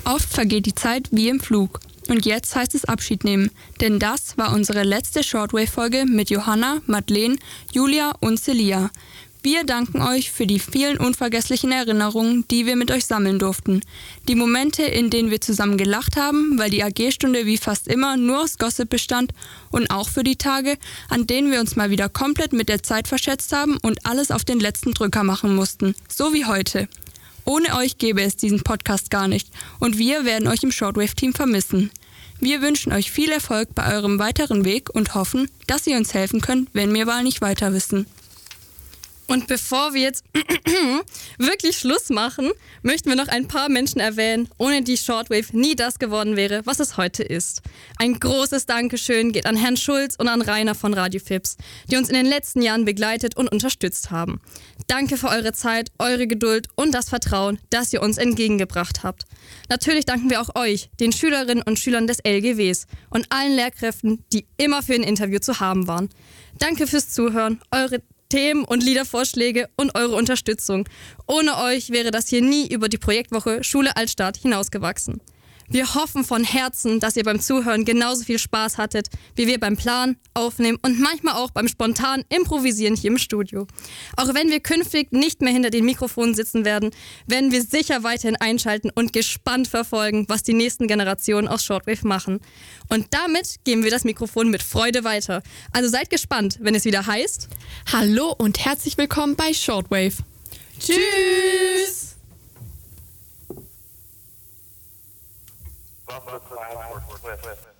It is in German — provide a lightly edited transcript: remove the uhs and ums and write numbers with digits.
Oft vergeht die Zeit wie im Flug. Und jetzt heißt es Abschied nehmen, denn das war unsere letzte Shortwave-Folge mit Johanna, Madeleine, Julia und Celia. Wir danken euch für die vielen unvergesslichen Erinnerungen, die wir mit euch sammeln durften. Die Momente, in denen wir zusammen gelacht haben, weil die AG-Stunde wie fast immer nur aus Gossip bestand, und auch für die Tage, an denen wir uns mal wieder komplett mit der Zeit verschätzt haben und alles auf den letzten Drücker machen mussten, so wie heute. Ohne euch gäbe es diesen Podcast gar nicht und wir werden euch im Shortwave-Team vermissen. Wir wünschen euch viel Erfolg bei eurem weiteren Weg und hoffen, dass ihr uns helfen könnt, wenn wir mal nicht weiter wissen. Und bevor wir jetzt wirklich Schluss machen, möchten wir noch ein paar Menschen erwähnen, ohne die Shortwave nie das geworden wäre, was es heute ist. Ein großes Dankeschön geht an Herrn Schulz und an Rainer von Radio Fips, die uns in den letzten Jahren begleitet und unterstützt haben. Danke für eure Zeit, eure Geduld und das Vertrauen, das ihr uns entgegengebracht habt. Natürlich danken wir auch euch, den Schülerinnen und Schülern des LGWs und allen Lehrkräften, die immer für ein Interview zu haben waren. Danke fürs Zuhören, eure Themen und Liedervorschläge und eure Unterstützung. Ohne euch wäre das hier nie über die Projektwoche Schule Altstadt hinausgewachsen. Wir hoffen von Herzen, dass ihr beim Zuhören genauso viel Spaß hattet, wie wir beim Planen, Aufnehmen und manchmal auch beim spontanen Improvisieren hier im Studio. Auch wenn wir künftig nicht mehr hinter den Mikrofonen sitzen werden, werden wir sicher weiterhin einschalten und gespannt verfolgen, was die nächsten Generationen aus Shortwave machen. Und damit geben wir das Mikrofon mit Freude weiter. Also seid gespannt, wenn es wieder heißt: Hallo und herzlich willkommen bei Shortwave. Tschüss! Bumper class for Cliff.